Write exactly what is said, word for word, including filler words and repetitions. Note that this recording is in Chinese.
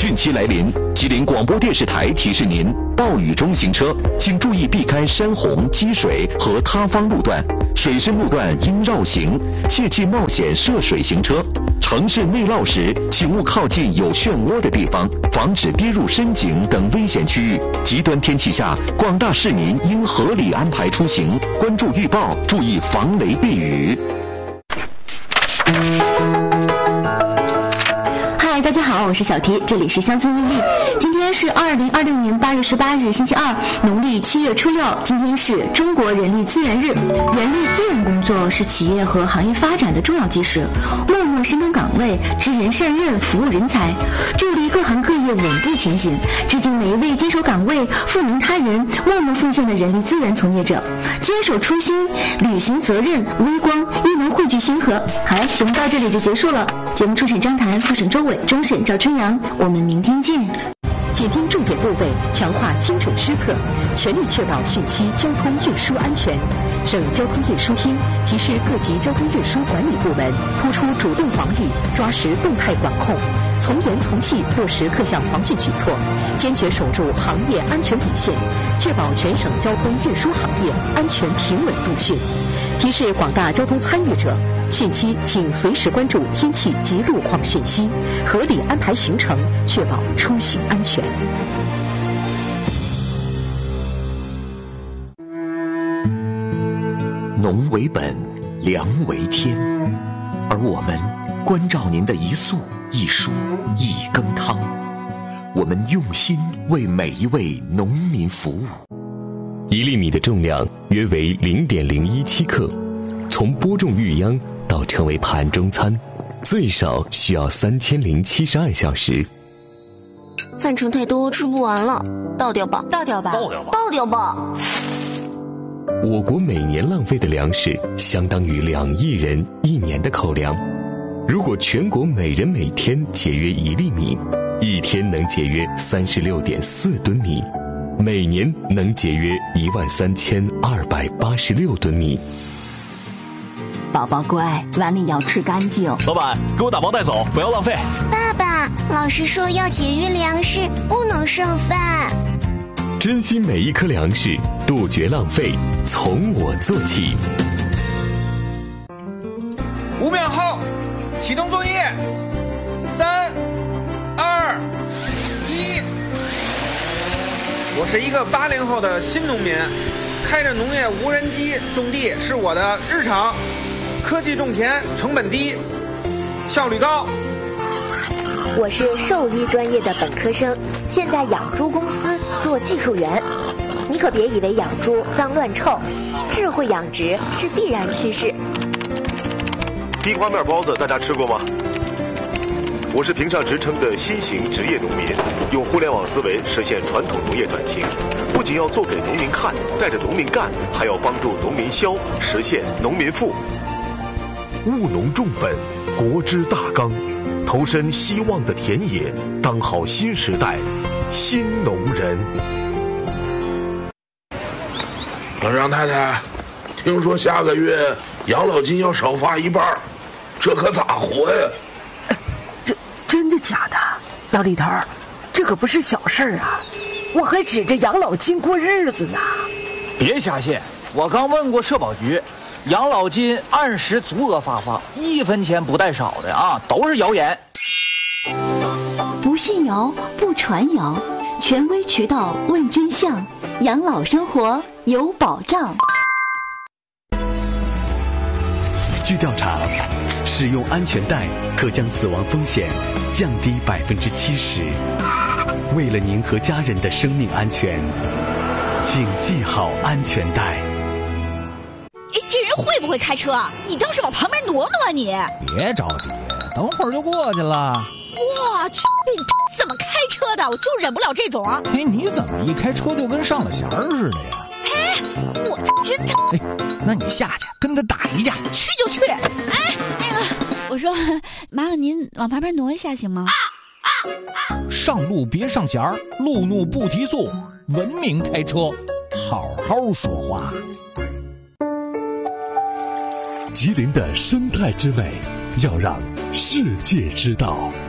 汛期来临，吉林广播电视台提示您：暴雨中行车，请注意避开山洪、积水和塌方路段，水深路段应绕行，切忌冒险涉水行车。城市内涝时，请勿靠近有漩涡的地方，防止跌入深井等危险区域。极端天气下，广大市民应合理安排出行，关注预报，注意防雷避雨。 嗨，大家好，我是小提，这里是乡村日历。今天是二零二六年八月十八日，星期二，农历七月初六。今天是中国人力资源日。人力资源工作是企业和行业发展的重要基石，默默深耕岗位，知人善任，服务人才，助力各行各业稳步前行。致敬每一位坚守岗位、赋能他人、默默奉献的人力资源从业者，坚守初心，履行责任，微光亦能汇聚星河。好了，节目到这里就结束了。节目初审张谭，复审周伟，终审赵春阳。我们明天见。 紧盯重点部位，强化精准施策，全力确保汛期交通运输安全。省交通运输厅提示各级交通运输管理部门，突出主动防御，抓实动态管控，从严从细落实各项防汛举措，坚决守住行业安全底线，确保全省交通运输行业安全平稳度汛。提示广大交通参与者，汛期请随时关注天气及路况讯息，合理安排行程，确保出行安全。 农为本，粮为天，而我们关照您的一粟一蔬一羹汤，我们用心为每一位农民服务。 一粒米的重量约为 零点零一七克，从播种育秧到成为盘中餐，最少需要三千零七十二小时。 饭盛太多，吃不完了，倒掉吧， 倒掉吧， 倒掉吧，倒掉吧。 我国每年浪费的粮食相当于两亿人一年的口粮。如果全国每人每天节约一粒米，一天能节约 三十六点四吨米，每年能节约一万三千二百八十六吨米。 宝宝乖，碗里要吃干净。 老板，给我打包带走，不要浪费。 爸爸，老师说要节约粮食，不能剩饭。 珍惜每一颗粮食，杜绝浪费，从我做起。 五秒后，启动作业。三、二、一。我是一个八零后的新农民，开着农业无人机种地是我的日常。科技种田，成本低，效率高。 我是兽医专业的本科生，现在养猪公司做技术员。你可别以为养猪脏乱臭，智慧养殖是必然趋势。 地瓜面包子大家吃过吗？我是评上职称的新型职业农民，用互联网思维实现传统农业转型，不仅要做给农民看，带着农民干，还要帮助农民消，实现农民富。务农重本，国之大纲，投身希望的田野，当好新时代新农人。 老张太太，听说下个月养老金要少发一半，这可咋活呀？ 这真的假的？老李头，这可不是小事儿啊！我还指着养老金过日子呢。 别瞎信，我刚问过社保局，养老金按时足额发放，一分钱不带少的啊，都是谣言。 不信谣，不传谣，权威渠道问真相，养老生活有保障。 据调查，使用安全带可将死亡风险降低百分之七十。为了您和家人的生命安全，请系好安全带。 这人会不会开车？你倒是往旁边挪挪啊你！ 别着急，等会儿就过去了。 我去，你怎么开车的？我就忍不了这种。 哎，你怎么一开车就跟上了弦儿似的呀？ 哎，我这真的…… 哎，那你下去跟他打一架。 去就去。哎，那个，我说，麻烦您往旁边挪一下行吗？ 上路别上弦儿，路怒不提速，文明开车，好好说话。 吉林的生态之美，要让世界知道。